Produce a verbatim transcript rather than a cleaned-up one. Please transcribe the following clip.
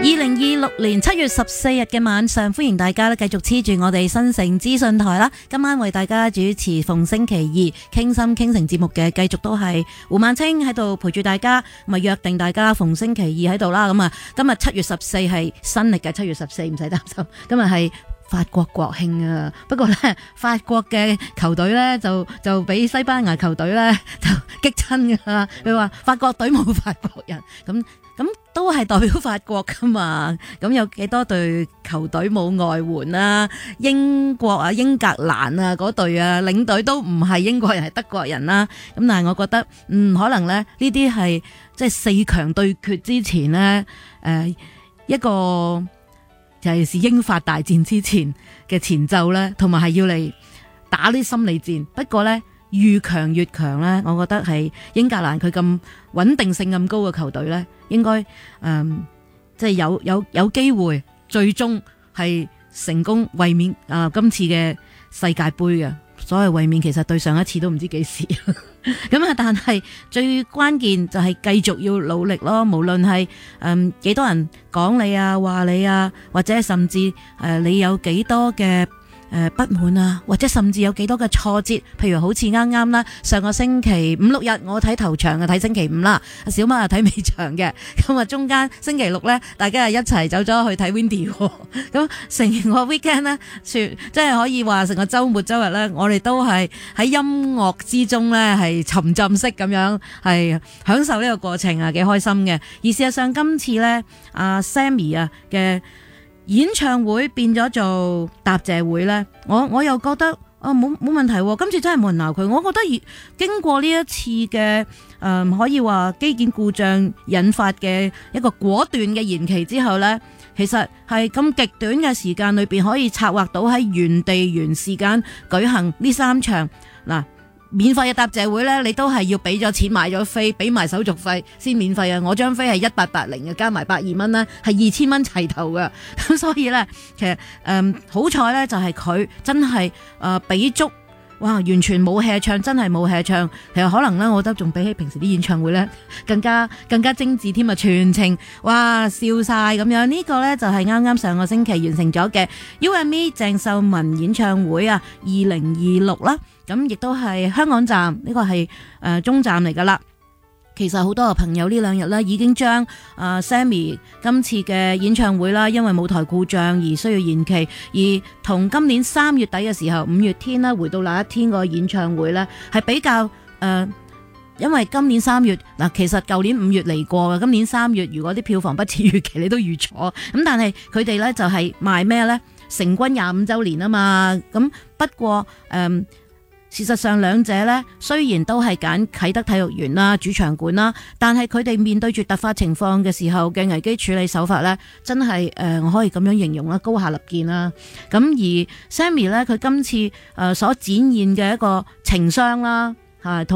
二零二六年七月十四日嘅晚上，歡迎大家咧繼續黐住我哋新城資訊台啦。今晚為大家主持逢星期二傾心傾城節目嘅，繼續都係胡孟青喺度陪住大家，咁啊約定大家逢星期二喺度啦。咁啊，今日七月十四係新曆嘅七月十四，唔使擔心。今日係法國國慶啊，不過咧法國嘅球隊咧就就俾西班牙球隊咧就激親噶啦。佢話法國隊冇法國人咁。咁都係代表法國噶嘛？咁有幾多隊球隊冇外援啊？英國啊、英格蘭啊嗰隊啊，領隊都唔係英國人，係德國人啦。咁但係我覺得，嗯，可能咧呢啲係即係四強對決之前呢，誒、呃、一個尤其是英法大戰之前嘅前奏咧，同埋係要嚟打啲心理戰。不過咧，越強越強咧，我覺得係英格蘭佢咁穩定性咁高嘅球隊咧，應該誒、嗯、即係有有有機會最終係成功衛冕啊、呃、今次嘅世界盃嘅。所謂衛冕其實對上一次都唔知幾時咁啊，但係最關鍵就係繼續要努力咯。無論係誒幾多人講你啊、話你啊，或者甚至誒、呃、你有幾多嘅誒、呃，不滿啊，或者甚至有幾多嘅挫折，譬如好似啱啱啦，上個星期五六日我睇頭場啊，睇星期五啦，小馬啊睇尾場嘅，咁啊中間星期六咧，大家係一齊走咗去睇 Windy， 咁成個 weekend 咧，全即係可以話成個周末周日咧，我哋都係喺音樂之中咧係沉浸式咁樣係享受呢個過程啊，幾開心嘅。而事實上今次咧，阿 Sammy 啊嘅演唱會變咗做答謝會呢，我我又覺得啊冇冇問題，今次真係冇人鬧佢。我覺得經過呢一次嘅誒、呃，可以話機件故障引發嘅一個果斷嘅延期之後呢，其實係咁極短嘅時間裏邊可以策劃到喺原地原時間舉行呢三場嗱。免費嘅答謝會咧，你都係要俾咗錢買咗飛，俾埋手續費先免費啊！我張飛係一八八零嘅，加埋百二蚊啦，係二千蚊齊頭嘅。咁所以咧，其實誒、呃、好彩咧，就係佢真係誒俾足，哇！完全冇 hea 唱，真係冇 hea 唱。其實可能咧，我覺得仲比起平時啲演唱會咧，更加更加精緻添啊！全程哇笑晒咁樣，呢、這個咧就係啱啱上個星期完成咗嘅 You and Me 鄭秀文演唱會啊，二零二六啦。咁亦都係香港站，呢個係誒中站嚟噶啦。其實好多個朋友呢兩日咧已經將誒 Sammy 今次嘅演唱會啦，因為舞台故障而需要延期，而同今年三月底嘅時候五月天啦，回到那一天個演唱會咧係比較誒、呃，因為今年三月嗱，其實舊年五月嚟過嘅，今年三月如果啲票房不似預期，你都預咗咁，但係佢哋咧就係賣咩咧？成軍廿五周年啊嘛，咁不過誒。呃事實上兩者咧雖然都係揀啟德體育園啦、主場館啦，但係佢哋面對住突發情況嘅時候嘅危機處理手法咧，真係誒、呃、我可以咁樣形容啦，高下立見啦。咁而 Sammy 咧，佢今次誒所展現嘅一個情商啦，嚇同。